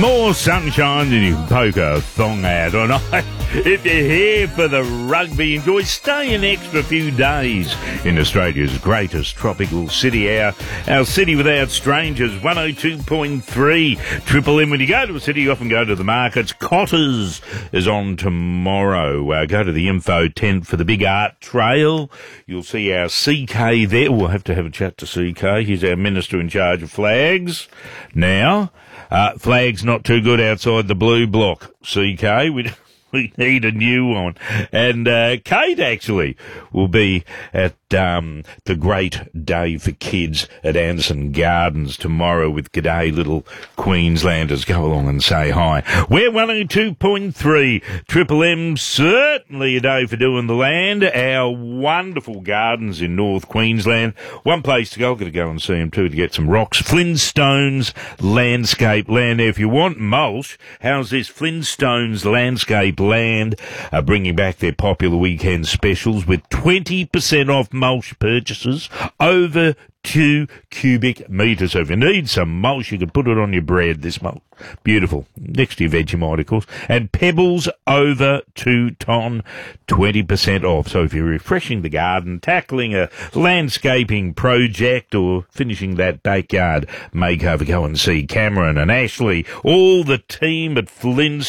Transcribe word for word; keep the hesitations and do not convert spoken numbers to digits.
More sunshine than you can poke a thong at or not. If you're here for the rugby, enjoy staying an extra few days in Australia's greatest tropical city, our, our city without strangers, one oh two point three Triple M. When you go to a city, you often go to the markets. Cotters is on tomorrow. Uh, go to the info tent for the big art trail. You'll see our C K there. We'll have to have a chat to C K. He's our minister in charge of flags. Now, uh, flags not too good outside the blue block, C K. We We need a new one. And uh, Kate, actually, will be at um, the great day for kids at Anderson Gardens tomorrow with G'day Little Queenslanders. Go along and say hi. We're one oh two point three Triple M, certainly a day for doing the land. Our wonderful gardens in North Queensland. One place to go, I've got to go and see them too to get some rocks. Flintstones Landscape Land. If you want mulch, how's this? Flintstones Landscape Land are bringing back their popular weekend specials with twenty percent off mulch purchases over two cubic metres. So if you need some mulch, you can put it on your bread. This mulch, beautiful, next to your Vegemite, of course. And pebbles over two ton, twenty percent off. So if you're refreshing the garden, tackling a landscaping project, or finishing that backyard makeover, go and see Cameron and Ashley, all the team at Flintstones